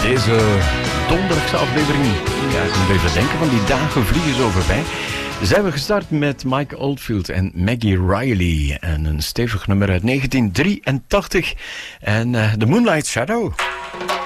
deze donderdagse aflevering. Ja, ik moet even denken, van die dagen vliegen zo voorbij. Zijn we gestart met Mike Oldfield en Maggie Riley. En een stevig nummer uit 1983. En The Moonlight Shadow.